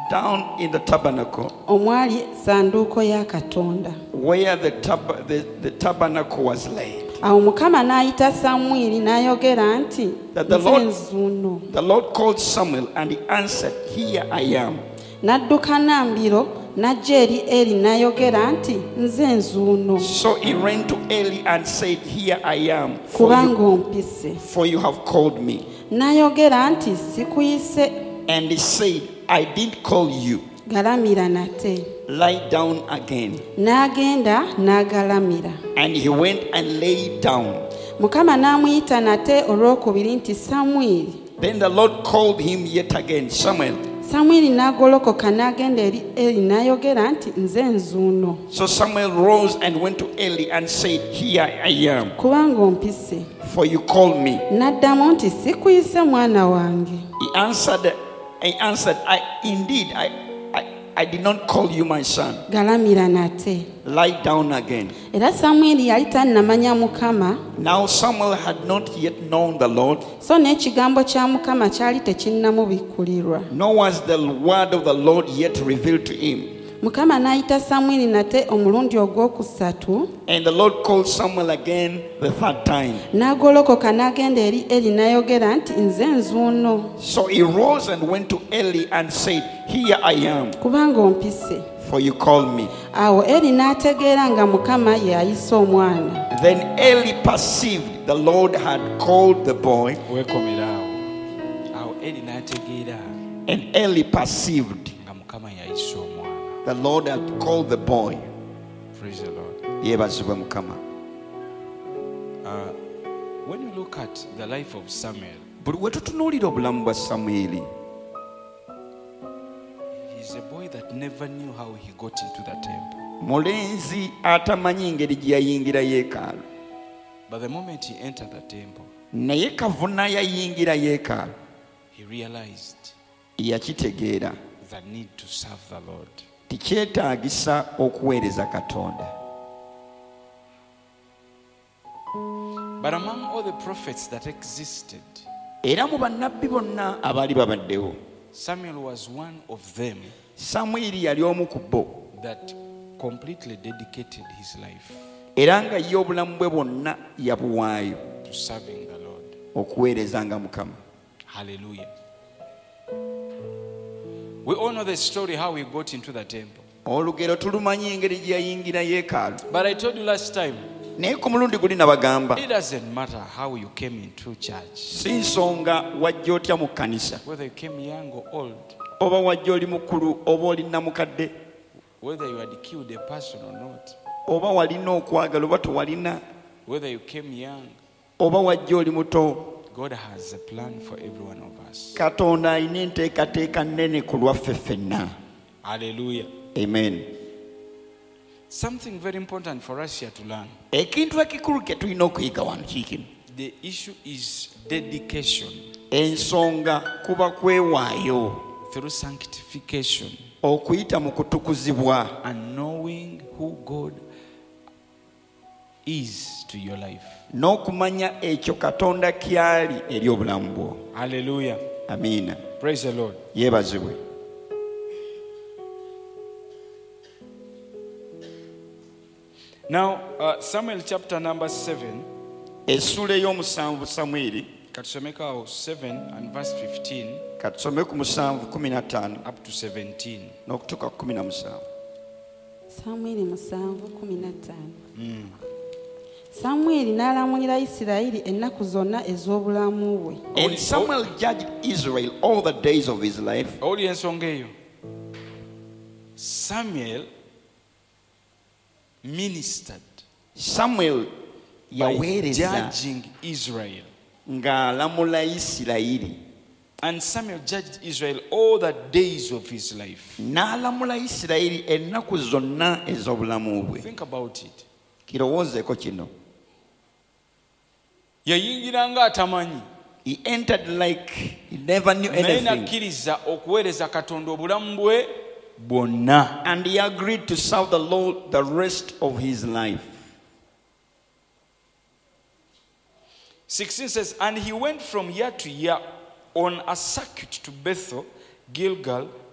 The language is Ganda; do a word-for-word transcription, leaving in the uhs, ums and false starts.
down in the tabernacle, omwali sanduuko ya Katonda. where the, tab- the, the tabernacle was laid. Awo Mukama n'ayita Samwiri n'ayogera nti That the nze Lord- nzuuno. The Lord called Samuel and he answered, "Here I am." N'adduka Nambiro n'ajja eri Eri n'ayogera nti nze nzuuno So he ran to Eli and said, "Here I am, for kubanga you, ompise. for you have called me." N'ayogera nti sikuyise, And he said, "I didn't call you. galamira nate. Lie down again." N'agenda n'agalamira. And he went and lay down. Mukama n'amuyita nate olwokubiri nti Samwiri. Then the Lord called him yet again, "Samuel." Samwiri n'agolokoka n'agenda eri Eri n'ayogera nti nze nzuuno So Samuel rose and went to Eli and said, "Here I am, kubanga ompise. for you called me." N'addamu nti sikuyise mwana wange. He answered, he answered, I indeed, I, I, I did not call you my son. Galamira nate. Lie down again. Era Samwiri yali tannamanya Mukama, Now Samuel had not yet known the Lord, so n'ekigambo kya Mukama kyali tekinnamubikkulirwa. nor was the word of the Lord yet revealed to him. Mukama n'ayita Samwiri nate omulundi ogwokusatu, And the Lord called Samuel again the third time. n'agolokoka n'agenda eri Eri n'ayogera nti nze nzuuno So he rose and went to Eli and said, "Here I am, kubanga ompise. for you called me." Awo Eri n'ategeera nga Mukama ye ayisa omwana. Then Eli perceived the Lord had called the boy, weekomera awo awo Eri n'ategeera and Eli perceived nga Mukama yayisa omwana. the Lord had called the boy. Praise the Lord. Yebazibwe Mukama. Uh, when you look at the life of Samuel, Buli we tutunuulira obulamu bwa Samwiri, he's a boy that never knew how he got into the temple. mulenzi atamanyi ngeri gye yayingira yeekaalu, But the moment he entered the temple, naye kavuna yayingira yeekaalu he realized yakitegeera the need to serve the Lord. tikyetaagisa okuweereza Katonda. But among all the prophets that existed, Era mu bannabbi bonna abaali babaddewo, Samuel was one of them Samwiri yali omu ku bo, that completely dedicated his life era nga ye obulamu bwe bwonna yabuwaayo to serving the Lord. okuweerezanga Mukama. Hallelujah. We all know the story how he got into the temple. Olugero tulumanyi engeri gye yayingira yeekaalu, But I told you last time, naye ku mulundi guli nabagamba it doesn't matter how you came into church, si nsonga wajja otya mu kkanisa, whether you came young or old, oba wajja oli mukulu oba oli namukadde, whether you had killed a person or not, oba walina okwagala oba tewalina, whether you came young, oba wajja oli muto. God has a plan for every one of us. Katonda alina enteekateeka nnene ku lwaffe ffenna. Hallelujah. Amen. Something very important for us here to learn. Ekintu ekikulu kye tulina okuyiga wano kiikino. The issue is dedication Ensonga kuba kwewaayo, through sanctification okuyita mu kutukuzibwa and knowing who God is to your life. n'okumanya ekyo Katonda kyali eri obulamu bwo. Hallelujah. Amiina. Praise the Lord. Yeebazibwe. Now, uh, Samuel chapter number seven, Essula ey'omusanvu Samwiri, katusomeka seven and verse fifteen katusome ku musanvu kumi na ttaano up to seventeen. n'okutuuka ku kumi na musanvu. Samwiri musanvu kumi na ttaano. Samwiri n'alamulira Isirayiri ennaku zonna ez'obulamu bwe. And Samuel judged Israel all the days of his life. Owulira ensonga eyo. Samuel ministered Samuel by yaweereza judging Israel. ng'alamula Isirayiri. And Samuel judged Israel all the days of his life. N'alamula Isirayiri ennaku zonna ez'obulamu bwe. Think about it. Kirowoozeeko kino. Yayingiranga atamanyi. He entered like he never knew Naye anything. nakkiriza okuweereza Katonda obulamu bwe bwonna. And he agreed to serve the Lord the rest of his life. sixteen says, and he went from year to year on a circuit to Bethel, Gilgal,